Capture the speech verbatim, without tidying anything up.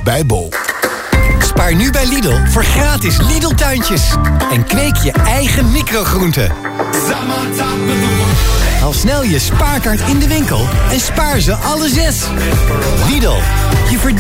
bij Bol. Spaar nu bij Lidl voor gratis Lidl-tuintjes. En kweek je eigen microgroenten. Haal snel je spaarkaart in de winkel en spaar ze alle zes. Lidl, je verdient